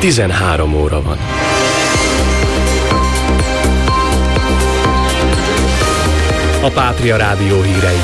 13 óra van. A Pátria Rádió hírei.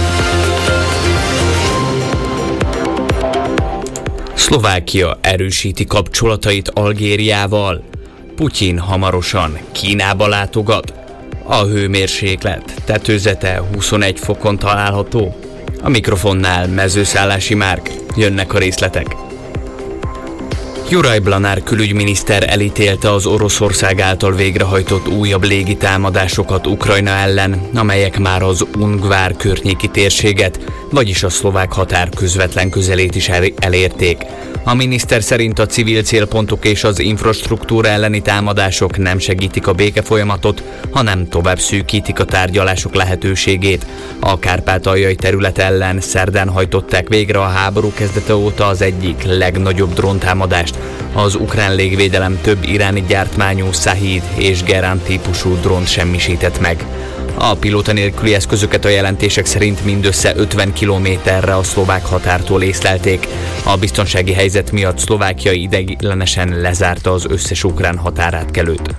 Szlovákia erősíti kapcsolatait Algériával. Putyin hamarosan Kínába látogat. A hőmérséklet tetőzete 21 fokon található. A mikrofonnál Mezőszállási Márk. Jönnek a részletek. Juraj Blanár külügyminiszter elítélte az Oroszország által végrehajtott újabb légitámadásokat Ukrajna ellen, amelyek már az Ungvár környéki térséget, vagyis a szlovák határ közvetlen közelét is elérték. A miniszter szerint a civil célpontok és az infrastruktúra elleni támadások nem segítik a békefolyamatot, hanem tovább szűkítik a tárgyalások lehetőségét. A kárpátaljai terület ellen szerdán hajtották végre a háború kezdete óta az egyik legnagyobb dróntámadást. Az ukrán légvédelem több iráni gyártmányú Szahid és Gerán típusú drónt semmisített meg. A pilóta nélküli eszközöket a jelentések szerint mindössze 50 kilométerre a szlovák határtól észlelték. A biztonsági helyzet miatt Szlovákia ideiglenesen lezárta az összes ukrán határátkelőt.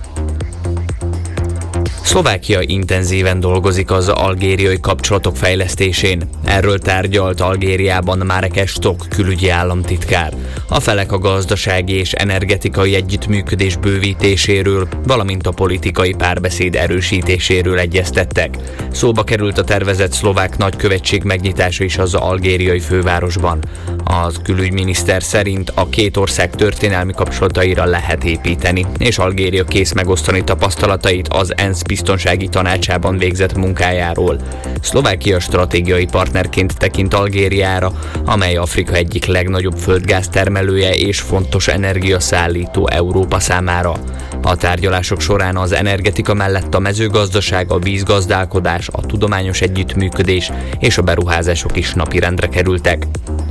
Szlovákia intenzíven dolgozik az algériai kapcsolatok fejlesztésén. Erről tárgyalt Algériában Marrakech Stok külügyi államtitkár. A felek a gazdasági és energetikai együttműködés bővítéséről, valamint a politikai párbeszéd erősítéséről egyeztettek. Szóba került a tervezett szlovák nagykövetség megnyitása is az algériai fővárosban. A külügyminiszter szerint a két ország történelmi kapcsolataira lehet építeni, és Algéria kész megosztani tapasztalatait az ENSZ biztonsági tanácsában végzett munkájáról. Szlovákia stratégiai partnerként tekint Algériára, amely Afrika egyik legnagyobb földgáztermelője és fontos energiaszállító Európa számára. A tárgyalások során az energetika mellett a mezőgazdaság, a vízgazdálkodás, a tudományos együttműködés és a beruházások is napirendre kerültek.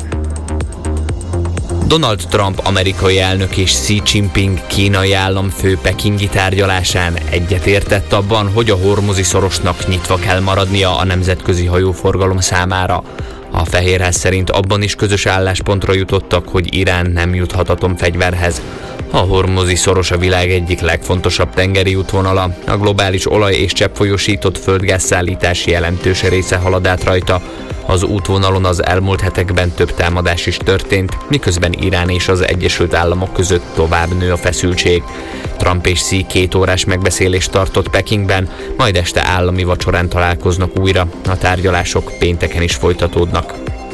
Donald Trump amerikai elnök és Xi Jinping kínai államfő pekingi tárgyalásán egyetértett abban, hogy a Hormuzi szorosnak nyitva kell maradnia a nemzetközi hajóforgalom számára. A Fehérház szerint abban is közös álláspontra jutottak, hogy Irán nem juthat atomfegyverhez. A Hormuzi szoros a világ egyik legfontosabb tengeri útvonala, a globális olaj- és cseppfolyósított földgázszállítás jelentős része halad át rajta. Az útvonalon az elmúlt hetekben több támadás is történt, miközben Irán és az Egyesült Államok között tovább nő a feszültség. Trump és Xi 2 órás megbeszélést tartott Pekingben, majd este állami vacsorán találkoznak újra. A tárgyalások pénteken is folytatódnak.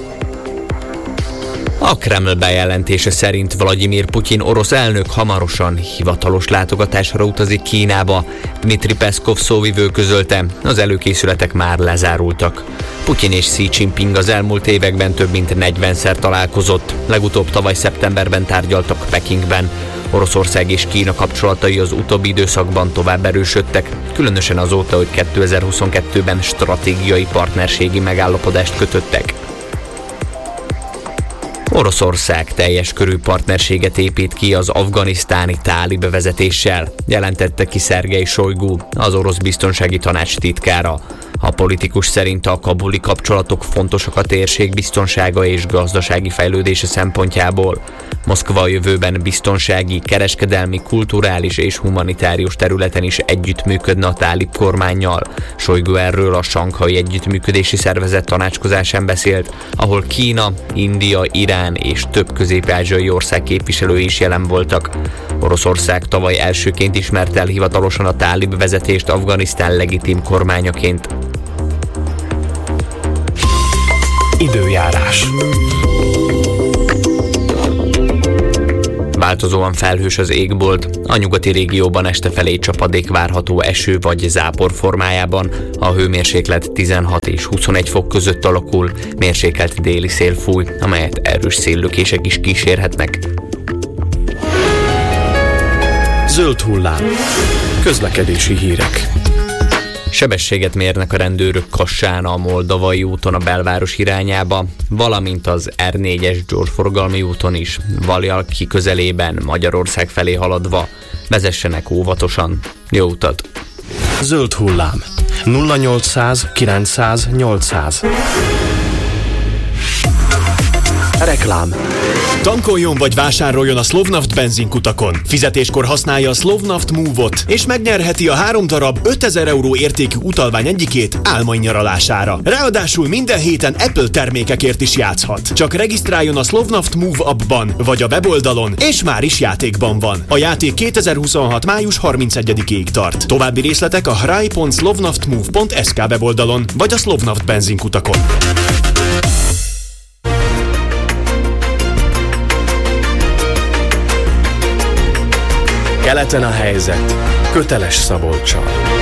A Kreml bejelentése szerint Vladimir Putyin orosz elnök hamarosan hivatalos látogatásra utazik Kínába. Dmitri Peszkov szóvivő közölte, az előkészületek már lezárultak. Putyin és Xi Jinping az elmúlt években több mint 40-szer találkozott, legutóbb tavaly szeptemberben tárgyaltak Pekingben. Oroszország és Kína kapcsolatai az utóbbi időszakban tovább erősödtek, különösen azóta, hogy 2022-ben stratégiai partnerségi megállapodást kötöttek. Oroszország teljes körű partnerséget épít ki az afganisztáni táli bevezetéssel, jelentette ki Szergej Sojgu, az orosz biztonsági tanács titkára. A politikus szerint a kabuli kapcsolatok fontosak a térség biztonsága és gazdasági fejlődése szempontjából. Moszkva a jövőben biztonsági, kereskedelmi, kulturális és humanitárius területen is együttműködne a tálib kormánnyal. Sojgu erről a Sanghai Együttműködési Szervezet tanácskozásán beszélt, ahol Kína, India, Irán és több közép-ázsiai ország képviselői is jelen voltak. Oroszország tavaly elsőként ismerte el hivatalosan a tálib vezetést Afganisztán legitim kormányaként. Időjárás. Változóan felhős az égbolt, a nyugati régióban este felé csapadék várható eső vagy zápor formájában, a hőmérséklet 16 és 21 fok között alakul, mérsékelt déli szél fúj, amelyet erős széllökések is kísérhetnek. Zöld hullám. Közlekedési hírek. Sebességet mérnek a rendőrök Kassán a Moldavai úton a belváros irányába, valamint az R4-es gyorsforgalmi úton is, Valjalki közelében Magyarország felé haladva. Vezessenek óvatosan. Jó utat! Zöld hullám. 0800 900 800. Reklám. Tankoljon vagy vásároljon a Slovnaft benzinkutakon. Fizetéskor használja a Slovnaft Move-ot, és megnyerheti a 3 darab 5000 € értékű utalvány egyikét álmai nyaralására. Ráadásul minden héten Apple termékekért is játszhat. Csak regisztráljon a Slovnaft Move appban, vagy a weboldalon, és már is játékban van. A játék 2026. május 31-ig tart. További részletek a hry.slovnaftmove.sk weboldalon, vagy a Slovnaft benzinkutakon. Keleten a helyzet. Köteles Szabolccsal.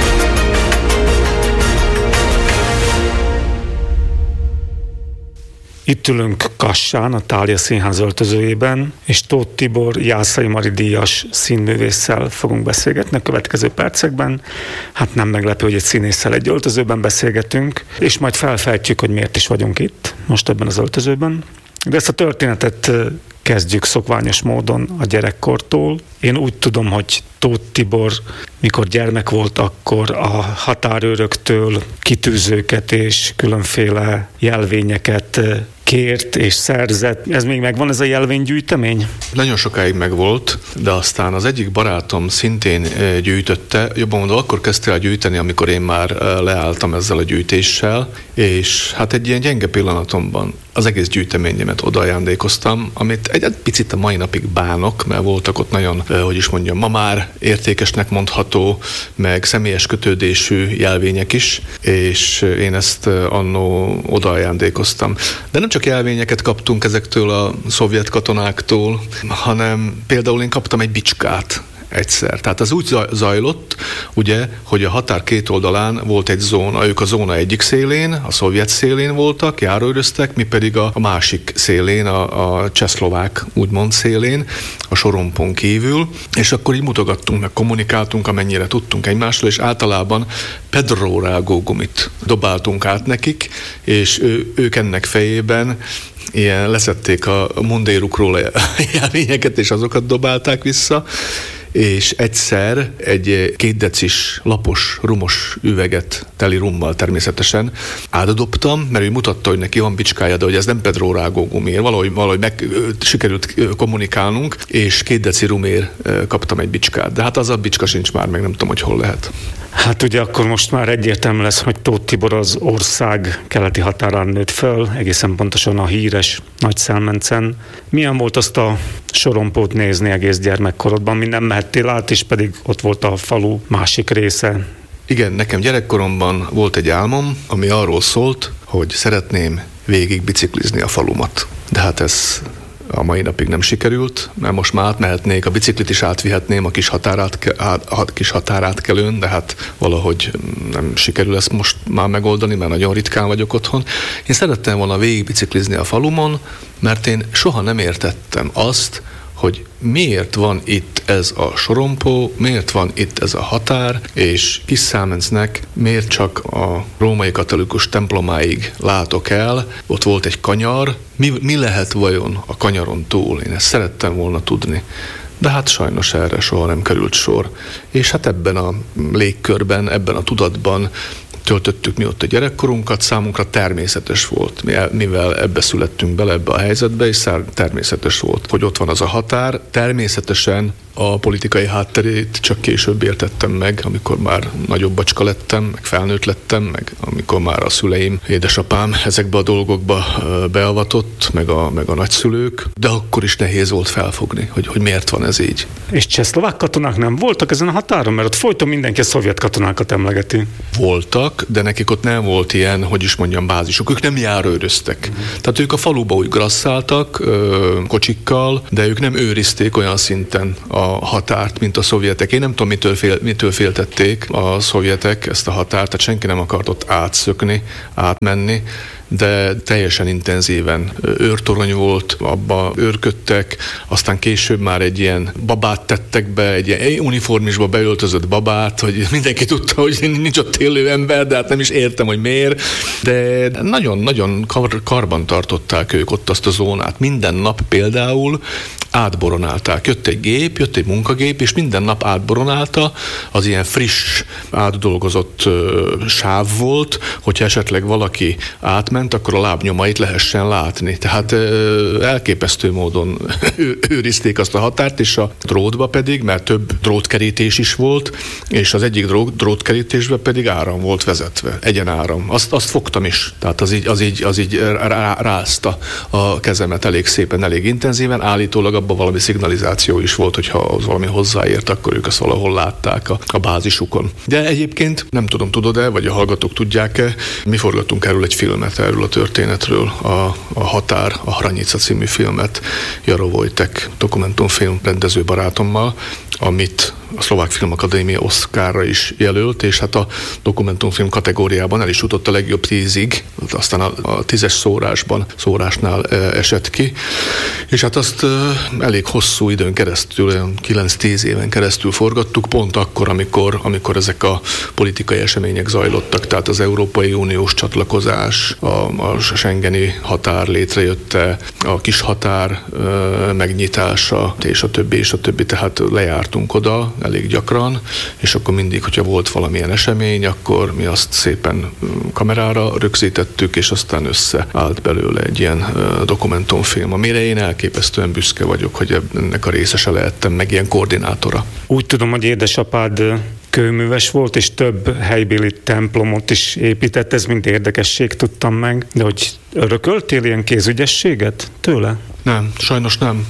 Itt ülünk Kassán, a Thália Színház öltözőjében, és Tóth Tibor Jászai Mari díjas színművésszel fogunk beszélgetni a következő percekben. Hát nem meglepő, hogy egy színésszel egy öltözőben beszélgetünk, és majd felfejtjük, hogy miért is vagyunk itt, most ebben az öltözőben. De ezt a történetet kezdjük szokványos módon a gyerekkortól. Én úgy tudom, hogy Tóth Tibor, mikor gyermek volt, akkor a határőröktől kitűzőket és különféle jelvényeket kért és szerzett. Ez még megvan, ez a jelvénygyűjtemény? Nagyon sokáig megvolt, de aztán az egyik barátom szintén gyűjtötte, jobban mondva, akkor kezdte el gyűjteni, amikor én már leálltam ezzel a gyűjtéssel, és hát egy ilyen gyenge pillanatomban az egész gyűjteményemet odaajándékoztam, amit egy picit a mai napig bánok, mert voltak ott nagyon, hogy is mondjam, ma már értékesnek mondható, meg személyes kötődésű jelvények is, és én ezt annó odaajándékoztam. De nem csak jelvényeket kaptunk ezektől a szovjet katonáktól, hanem például én kaptam egy bicskát egyszer. Tehát az úgy zajlott, ugye, hogy a határ két oldalán volt egy zóna, ők a zóna egyik szélén, a szovjet szélén voltak, járőröztek, mi pedig a másik szélén, a csehszlovák úgymond szélén, a sorompon kívül, és akkor így mutogattunk, meg kommunikáltunk, amennyire tudtunk egymásról, és általában Pedro rágógumit dobáltunk át nekik, és ők ennek fejében ilyen leszették a mundérukról a jelvényeket, és azokat dobálták vissza, és egyszer egy 2 decis lapos, rumos üveget, teli rummal természetesen átdobtam, mert ő mutatta, hogy neki van bicskája, de hogy ez nem Pedro rágógumiért, valahogy sikerült kommunikálnunk, és 2 deci rumért kaptam egy bicskát. De hát az a bicska sincs már, meg nem tudom, hogy hol lehet. Hát ugye akkor most már egyértelmű lesz, hogy Tóth Tibor az ország keleti határán nőtt föl, egészen pontosan a híres Nagyszelmencen. Milyen volt azt a sorompót nézni egész gyermekkorodban? Mi nem mehettél át, és pedig ott volt a falu másik része. Igen, nekem gyerekkoromban volt egy álmom, ami arról szólt, hogy szeretném végig biciklizni a falumat. De hát ez a mai napig nem sikerült, mert most már átmehetnék, a biciklit is átvihetném a kis határátkelőn, de hát valahogy nem sikerül ezt most már megoldani, mert nagyon ritkán vagyok otthon. Én szerettem volna végig biciklizni a falumon, mert én soha nem értettem azt, hogy miért van itt ez a sorompó, miért van itt ez a határ, és Kis-Számencnek miért csak a római katolikus templomáig látok el, ott volt egy kanyar, mi lehet vajon a kanyaron túl? Én ezt szerettem volna tudni. De hát sajnos erre soha nem került sor. És hát ebben a légkörben, ebben a tudatban töltöttük mi ott a gyerekkorunkat, számunkra természetes volt, mivel ebbe születtünk bele, ebbe a helyzetbe, és természetes volt, hogy ott van az a határ. Természetesen a politikai hátterét csak később értettem meg, amikor már nagyobb bacska lettem, meg felnőtt lettem, meg amikor már a szüleim, édesapám ezekbe a dolgokba beavatott, meg a nagyszülők, de akkor is nehéz volt felfogni, hogy miért van ez így. És csehszlovák katonák nem voltak ezen a határon? Mert ott folyton mindenki a szovjet katonákat emlegeti. Voltak, de nekik ott nem volt ilyen, hogy is mondjam, bázisuk. Ők nem járőröztek. Tehát ők a faluba úgy grasszáltak kocsikkal, de ők nem őrizték olyan szinten a határt, mint a szovjetek. Én nem tudom, mitől féltették a szovjetek ezt a határt, tehát senki nem akart ott átszökni, átmenni, de teljesen intenzíven őrtorony volt, abba őrködtek, aztán később már egy ilyen babát tettek be, egy ilyen uniformisba beöltözött babát, hogy mindenki tudta, hogy nincs ott élő ember, de hát nem is értem, hogy miért. De nagyon-nagyon karban tartották ők ott azt a zónát. Minden nap például átboronálták. Jött egy gép, jött egy munkagép, és minden nap átboronálta, az ilyen friss, átdolgozott sáv volt, hogyha esetleg valaki átment, átment, akkor a lábnyomait lehessen látni. Tehát elképesztő módon őrizték azt a határt, és a drótba pedig, mert több drótkerítés is volt, és az egyik drótkerítésbe pedig áram volt vezetve, egyenáram. Azt fogtam is, tehát az így rázta a kezemet elég szépen, elég intenzíven. Állítólag abban valami szignalizáció is volt, hogyha az valami hozzáért, akkor ők azt valahol látták a bázisukon. De egyébként nem tudom, tudod-e, vagy a hallgatók tudják-e, mi forgattunk erről egy filmet, erről a történetről, a Határ, a Hranica című filmet Jaro Wojtek dokumentumfilm rendező barátommal, amit a Szlovák Filmakadémia Oscarra is jelölt, és hát a dokumentumfilm kategóriában el is jutott a legjobb 10-ig, aztán a 10-es szórásnál esett ki, és hát azt elég hosszú időn keresztül, olyan 9-10 éven keresztül forgattuk, pont akkor, amikor ezek a politikai események zajlottak, tehát az Európai Uniós csatlakozás, a schengeni határ létrejötte, a kis határ megnyitása, és a többi, tehát lejártunk oda elég gyakran, és akkor mindig, hogyha volt valamilyen esemény, akkor mi azt szépen kamerára rögzítettük, és aztán összeállt belőle egy ilyen dokumentumfilm, amire én elképesztően büszke vagyok, hogy ennek a részese lehettem, meg ilyen koordinátora. Úgy tudom, hogy édesapád kőműves volt, és több helybéli templomot is épített, ez mind érdekesség, tudtam meg, de hogy örököltél ilyen kézügyességet tőle? Nem, sajnos nem.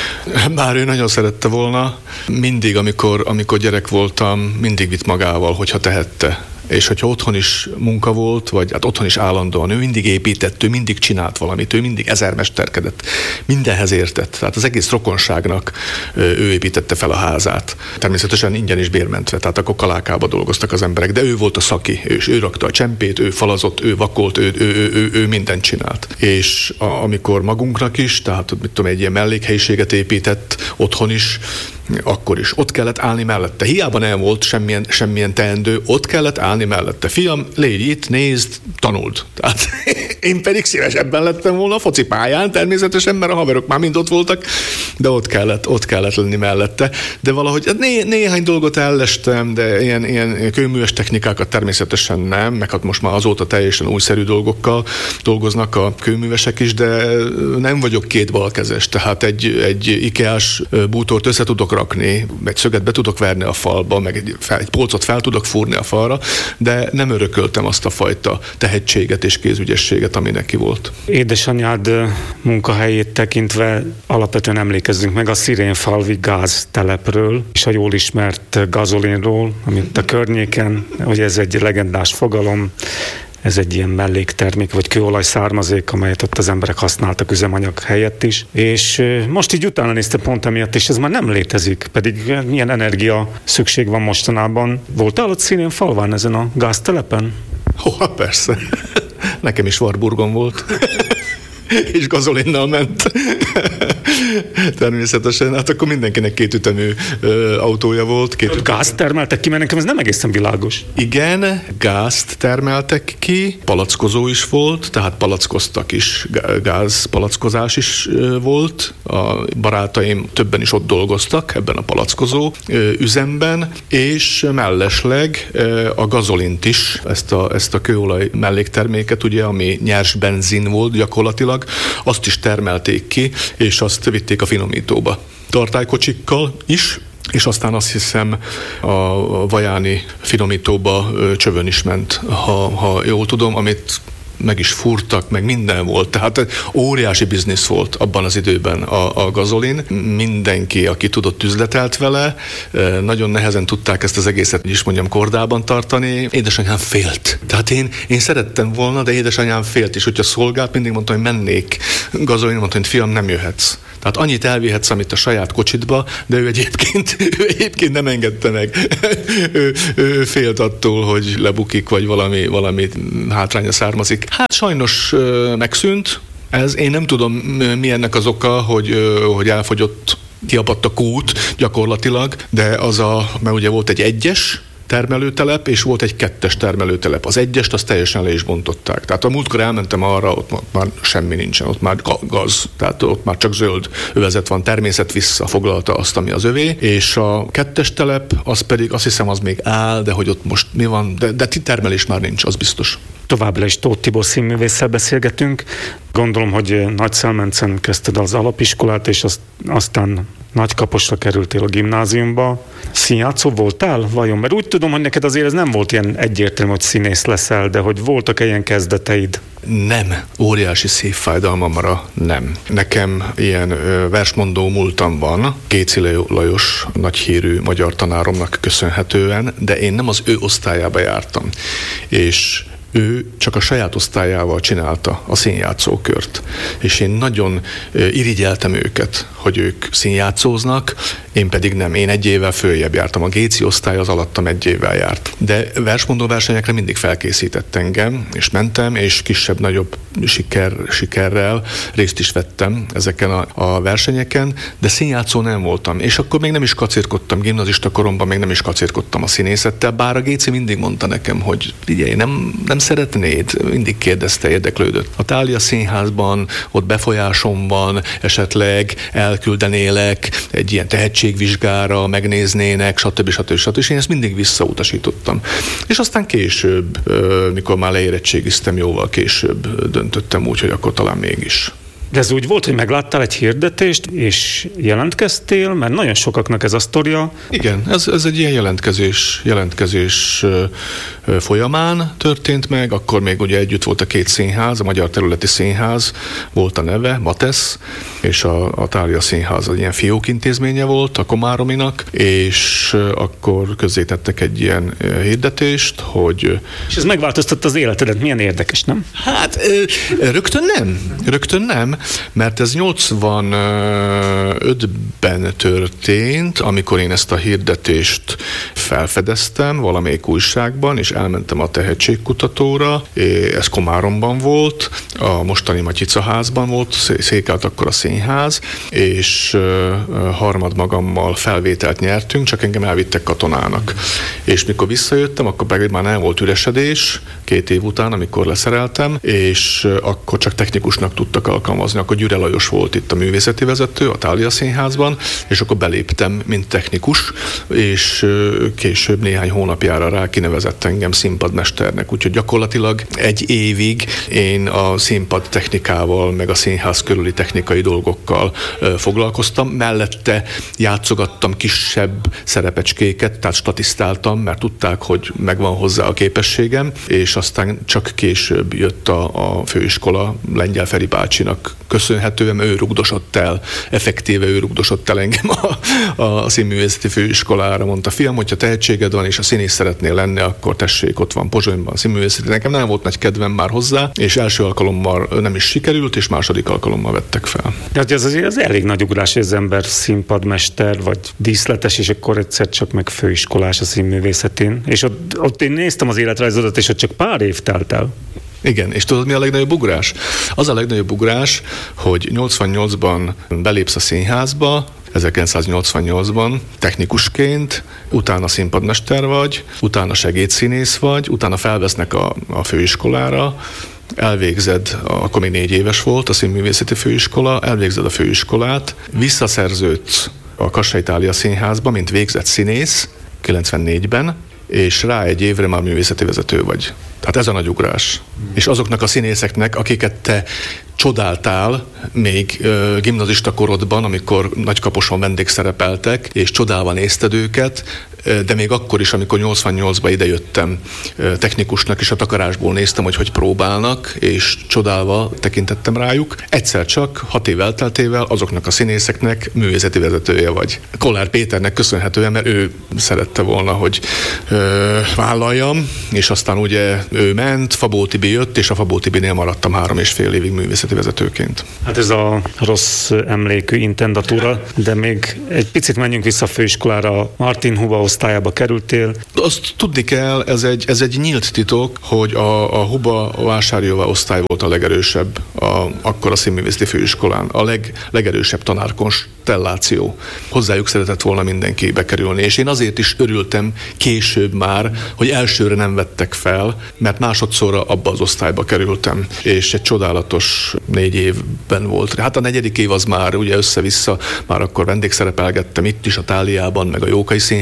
Bár ő nagyon szerette volna, mindig, amikor gyerek voltam, mindig vitt magával, hogyha tehette. És hogyha otthon is munka volt, vagy hát otthon is állandóan, ő mindig épített, ő mindig csinált valamit, ő mindig ezermesterkedett, mindenhez értett. Tehát az egész rokonságnak ő építette fel a házát. Természetesen ingyen is bérmentve, tehát akkor Kalákába dolgoztak az emberek, de ő volt a szaki, ő rakta a csempét, ő falazott, ő vakolt, ő mindent csinált. És amikor magunknak is, tehát mit tudom, egy ilyen mellékhelyiséget épített otthon is, akkor is ott kellett állni mellette. Hiába nem volt semmilyen teendő, ott kellett állni mellette. Fiam, légy itt, nézd, tanuld. Tehát én pedig szívesebben lettem volna a focipályán, természetesen, mert a haverok már mind ott voltak, de ott kellett lenni mellette. De valahogy néhány dolgot ellestem, de ilyen kőműves technikákat természetesen nem, meg hát most már azóta teljesen újszerű dolgokkal dolgoznak a kőművesek is, de nem vagyok kétbalkezes, tehát egy IKEA-s bútort össze tudok rakni, egy szöget be tudok verni a falba, meg egy polcot fel tudok fúrni a falra, de nem örököltem azt a fajta tehetséget és kézügyességet, ami neki volt. Édesanyád munkahelyét tekintve alapvetően emlékezzünk meg a Szirénfalvi gáztelepről, és a jól ismert gazolinról, amit a környéken, hogy ez egy legendás fogalom, ez egy ilyen melléktermék, vagy kőolaj származék, amelyet ott az emberek használtak üzemanyag helyett is. És most így utána néztem pont emiatt, és ez már nem létezik, pedig milyen energia szükség van mostanában. Voltál ott Szirénfalván ezen a gáztelepen? Persze. Nekem is Warburgon volt. És gazolinnal ment. Természetesen, hát akkor mindenkinek kétütemű autója volt. Gázt termeltek ki, mert nekem ez nem egészen világos. Igen, gázt termeltek ki, palackozó is volt, tehát palackoztak is, gázpalackozás is volt. A barátaim többen is ott dolgoztak ebben a palackozó üzemben, és mellesleg a gazolint is, ezt a kőolaj mellékterméket, ugye, ami nyers benzin volt gyakorlatilag, azt is termelték ki, és azt vitték a finomítóba. Tartálykocsikkal is, és aztán azt hiszem a vajáni finomítóba csövön is ment, ha jól tudom, amit meg is fúrtak, meg minden volt. Tehát óriási biznisz volt abban az időben a gazolin. Mindenki, aki tudott, üzletelt vele, nagyon nehezen tudták ezt az egészet, is mondjam, kordában tartani. Édesanyám félt. Tehát én szerettem volna, de édesanyám félt is, hogyha szolgált, mindig mondtam, hogy mennék gazolin, mondtam, hogy fiam, nem jöhetsz. Tehát annyit elvihetsz, amit a saját kocsidba, de ő egyébként nem engedte meg. ő félt attól, hogy lebukik, vagy valami hátránya származik. Hát sajnos megszűnt ez. Én nem tudom, mi ennek az oka, hogy elfogyott, kiapadt a kút gyakorlatilag, de mert ugye volt egy 1-es termelőtelep, és volt egy 2-es termelőtelep. Az 1-est azt teljesen le is bontották. Tehát a múltkor elmentem arra, ott már semmi nincsen, ott már gaz, tehát ott már csak zöld övezet van, természet visszafoglalta azt, ami az övé, és a 2-es telep, az pedig azt hiszem, az még áll, de hogy ott most mi van, de termelés már nincs, az biztos. továbbra is Tóth Tibor színművésszel beszélgetünk. Gondolom, hogy Nagyszelmencen kezdted az alapiskolát, és aztán Nagykaposra kerültél a gimnáziumba. Színjátszó voltál vajon? Mert úgy tudom, hogy neked azért ez nem volt ilyen egyértelmű, hogy színész leszel, de hogy voltak ilyen kezdeteid? Nem, óriási szívfájdalmamra nem. Nekem ilyen versmondó múltam van, Géci Lajos nagyhírű magyar tanáromnak köszönhetően, de én nem az ő osztályába jártam. És ő csak a saját osztályával csinálta a színjátszókört. És én nagyon irigyeltem őket, hogy ők színjátszóznak, én pedig nem. Én 1 évvel följebb jártam. A Géci osztály az alattam 1 évvel járt. De versmondó versenyekre mindig felkészített engem, és mentem, és kisebb-nagyobb sikerrel részt is vettem ezeken a versenyeken, de színjátszó nem voltam. És akkor még nem is kacérkodtam, gimnazista koromban még nem is kacérkodtam a színészettel, bár a Géci mindig mondta nekem, hogy figyelj, nem szeretnéd? Mindig kérdezte, érdeklődött. A Thália Színházban ott befolyásom van, esetleg elküldenélek egy ilyen tehetségvizsgára, megnéznének, stb. És én ezt mindig visszautasítottam. És aztán később, mikor már leérettségiztem, jóval később döntöttem úgy, hogy akkor talán mégis. De ez úgy volt, hogy megláttál egy hirdetést, és jelentkeztél, mert nagyon sokaknak ez a sztoria. Igen, ez egy ilyen jelentkezés folyamán történt meg, akkor még ugye együtt volt a 2 színház, a Magyar Területi Színház volt a neve, Matesz, és a Thália Színház egy ilyen fiókintézménye volt a Komárominak, és akkor közzétettek egy ilyen hirdetést, hogy... És ez megváltoztatta az életedet, milyen érdekes, nem? Hát rögtön nem, mert ez 85-ben történt, amikor én ezt a hirdetést felfedeztem valamelyik újságban, és elmentem a tehetségkutatóra, ez Komáromban volt, a mostani Matyica házban volt, székelt akkor a színház, és harmadmagammal felvételt nyertünk, csak engem elvittek katonának. És mikor visszajöttem, akkor pedig már nem volt üresedés, 2 év után, amikor leszereltem, és akkor csak technikusnak tudtak alkalmazni. Akkor Gyüre Lajos volt itt a művészeti vezető a Thália Színházban, és akkor beléptem, mint technikus, és később néhány hónapjára rá kinevezett engem színpadmesternek. Úgyhogy gyakorlatilag 1 évig én a színpad technikával, meg a színház körüli technikai dolgokkal foglalkoztam. Mellette játszogattam kisebb szerepecskéket, tehát statisztáltam, mert tudták, hogy megvan hozzá a képességem, és aztán csak később jött a főiskola Lengyel Feri bácsinak köszönhetően, effektíve ő rugdosott el engem a színművészeti főiskolára, mondta, fiam, hogyha tehetséged van, és a színész szeretnél lenni, akkor tessék, ott van Pozsonyban színművészeti. Nekem nem volt nagy kedvem már hozzá, és első alkalommal nem is sikerült, és második alkalommal vettek fel. De ez azért az elég nagy ugrás, hogy az ember színpadmester, vagy díszletes, és akkor egyszer csak meg főiskolás a színművészetén. És ott én néztem az életrajzodat, és ott csak pár év telt el. Igen, és tudod, mi a legnagyobb ugrás? Az a legnagyobb ugrás, hogy 88-ban belépsz a színházba, 1988-ban technikusként, utána színpadmester vagy, utána segédszínész vagy, utána felvesznek a főiskolára, elvégzed, akkor még 4 éves volt a színművészeti főiskola, elvégzed a főiskolát, visszaszerződsz a Kassai Thália Színházba, mint végzett színész 94-ben, és rá 1 évre már művészeti vezető vagy. Tehát ez a nagy ugrás. És azoknak a színészeknek, akiket te csodáltál még gimnazista korodban, amikor Nagykaposon vendégszerepeltek, és csodálva nézted őket, de még akkor is, amikor 88-ba idejöttem technikusnak, és a takarásból néztem, hogy próbálnak, és csodálva tekintettem rájuk. Egyszer csak 6 év elteltével azoknak a színészeknek művészeti vezetője vagy. Kollár Péternek köszönhetően, mert ő szerette volna, hogy vállaljam, és aztán ugye ő ment, Fabó Tibi jött, és a Fabó Tibinél maradtam 3,5 évig művészeti vezetőként. Hát ez a rossz emlékű intendatúra, de még egy picit menjünk vissza a főiskolára. Martin Huba osztályába kerültél. Azt tudni kell, ez egy nyílt titok, hogy a Huba Vásárjóvá osztály volt a legerősebb akkor a színművészeti főiskolán. A legerősebb tanárkonstelláció. Hozzájuk szeretett volna mindenki bekerülni, és én azért is örültem később már, hogy elsőre nem vettek fel, mert másodszorra abba az osztályba kerültem, és egy csodálatos 4 évben volt. Hát a 4. év az már ugye össze-vissza, már akkor vendégszerepelgettem itt is, a Tháliában, meg a Jókai Színházban is,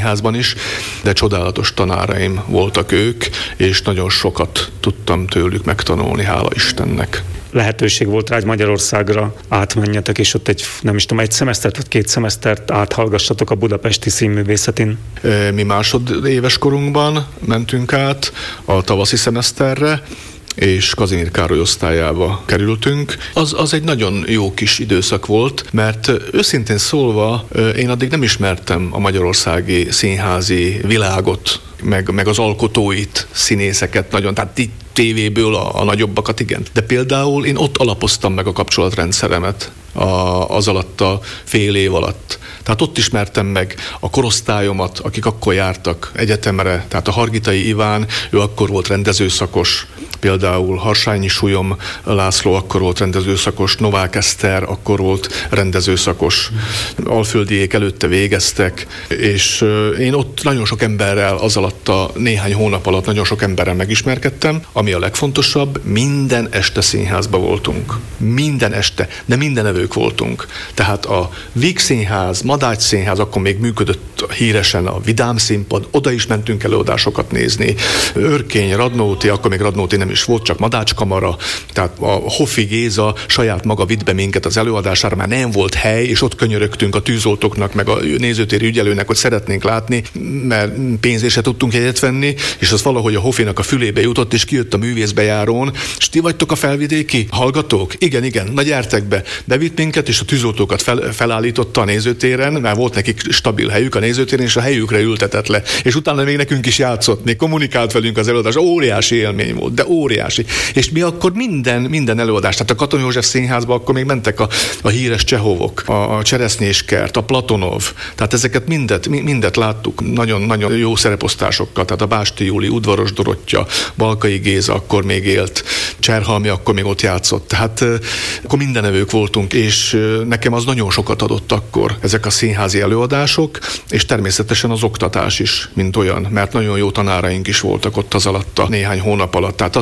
is, de csodálatos tanáraim voltak ők, és nagyon sokat tudtam tőlük megtanulni, hála Istennek. Lehetőség volt rá, hogy Magyarországra átmenjetek, és ott egy szemesztert vagy 2 szemesztert áthallgassatok a Budapesti Színművészetén. Mi másodéves korunkban mentünk át a tavaszi szemeszterre, és Kazimír Károly osztályába kerültünk. Az egy nagyon jó kis időszak volt, mert őszintén szólva én addig nem ismertem a magyarországi színházi világot, meg az alkotóit, színészeket nagyon, tehát itt tévéből a nagyobbakat, igen. De például én ott alapoztam meg a kapcsolatrendszeremet az alatt a fél év alatt. Tehát ott ismertem meg a korosztályomat, akik akkor jártak egyetemre, tehát a Hargitai Iván, ő akkor volt rendezőszakos, például Harsányi Súlyom László akkor volt rendezőszakos, Novák Eszter akkor volt rendezőszakos, Alföldiék előtte végeztek, és én ott nagyon sok emberrel az alatt a néhány hónap alatt nagyon sok emberrel megismerkedtem, ami a legfontosabb, minden este színházba voltunk. Minden este, de mindenevők voltunk. Tehát a Víg Színház, Madács Színház, akkor még működött híresen a Vidám Színpad, oda is mentünk előadásokat nézni. Örkény, Radnóti, akkor még Radnóti nem is volt, csak Madács Kamara, tehát a Hoffi Géza saját maga vitt be minket az előadására, már nem volt hely, és ott könyörögtünk a tűzoltóknak, meg a nézőtéri ügyelőnek, hogy szeretnénk látni, mert pénzért se tudtunk jegyet venni, és az valahogy a Hoffinak a fülébe jutott, és kijött a művészbejárón, és ti vagytok a felvidéki hallgatók? Igen, na gyertek be. Bevitt minket, és a tűzoltókat felállította a nézőtéren, mert volt nekik stabil helyük a nézőtéren, és a helyükre ültetett le. És utána még nekünk is játszott, még kommunikált velünk az előadás. Óriási élmény volt, de óriási. És mi akkor minden előadás, tehát a Katon József Színházba akkor még mentek a híres Csehovok, a Cseresznyeskert, a Platonov, tehát ezeket mindet láttuk nagyon jó szereposztásokkal, tehát a Básti Júli, Udvaros Dorottya, Balkai Géza akkor még élt, Cserhalmi akkor még ott játszott, tehát akkor mindenevők voltunk, és nekem az nagyon sokat adott akkor, ezek a színházi előadások, és természetesen az oktatás is, mint olyan, mert nagyon jó tanáraink is voltak ott az alatt a néhány hónap alatt. Tehát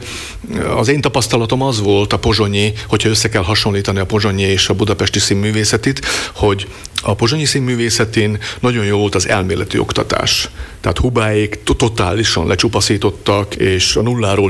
az én tapasztalatom az volt a pozsonyi, hogyha össze kell hasonlítani a pozsonyi és a budapesti színművészetit, hogy a pozsonyi színművészetén nagyon jó volt az elméleti oktatás. Tehát Hubáék totálisan lecsupaszítottak, és a nulláról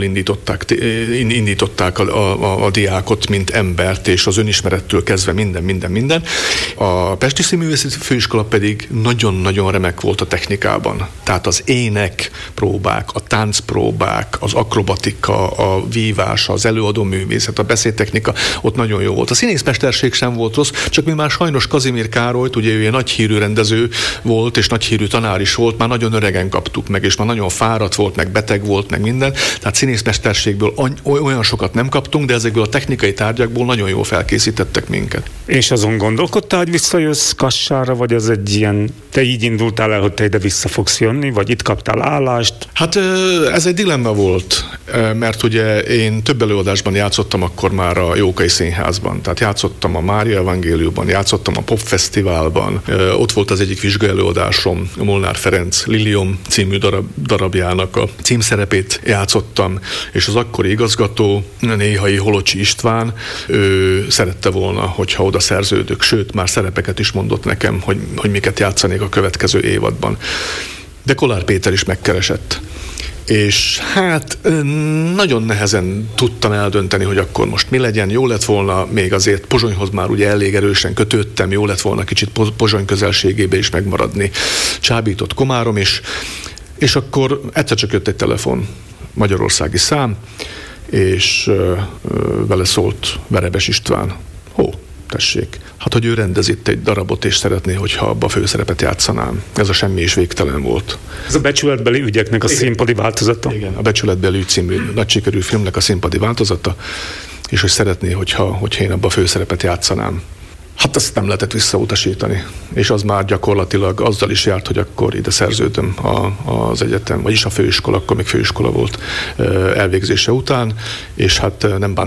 indították a diákot, mint embert, és az önismerettől kezdve minden. A Pesti Színművészeti Főiskola pedig nagyon-nagyon remek volt a technikában. Tehát az ének próbák, a táncpróbák, az akrobatika, a vívás, az előadó művészet, a beszédtechnika, ott nagyon jó volt. A színészmesterség sem volt rossz, csak mi már sajnos Kazimír Károlyt, ugye ő egy nagyhírű rendező volt, és nagyhírű tanár is volt, már nagyon öregen kaptuk meg, és már nagyon fáradt volt, meg beteg volt, meg minden. Tehát színészmesterségből olyan sokat nem kaptunk, de ezekből a technikai tárgyakból nagyon jól felkészítettek minket. És azon gondolkodtál, hogy visszajössz Kassára, vagy az egy ilyen, te így indultál el, hogy te ide vissza fogsz jönni, vagy itt kaptál állást? Hát ez egy dilemma volt, mert ugye én több előadásban játszottam akkor már a Jókai Színházban. Tehát játszottam a Mária Evangéliumban, játszottam a Popfesztiválban, ott volt az egyik vizsgaelőadásom, a Molnár Ferenc Lilium című darabjának a címszerepét játszottam, és az akkori igazgató, néhai Holocsi István, ő szerette volna, hogyha oda szerződök, sőt, már szerepeket is mondott nekem, hogy miket játszanék a következő évadban. De Kollár Péter is megkeresett. És hát nagyon nehezen tudtam eldönteni, hogy akkor most mi legyen. Jó lett volna, még azért Pozsonyhoz már ugye elég erősen kötődtem, jó lett volna kicsit Pozsony közelségébe is megmaradni. Csábított Komárom is, és akkor egyszer csak jött egy telefon, magyarországi szám, és vele szólt Verebes István. Tessék. Hát, hogy ő rendez itt egy darabot, és szeretné, hogyha abba a főszerepet játszanám. Ez a Semmi és végtelen volt. Ez a Becsületbeli ügyeknek a színpadi változata? Igen, a Becsületbeli ügy című nagy sikerű filmnek a színpadi változata, és hogy szeretné, hogyha én abba a főszerepet játszanám. Hát ezt nem lehetett visszautasítani. És az már gyakorlatilag azzal is járt, hogy akkor ide szerződöm az egyetem, vagyis a főiskola, akkor még főiskola volt elvégzése után, és hát nem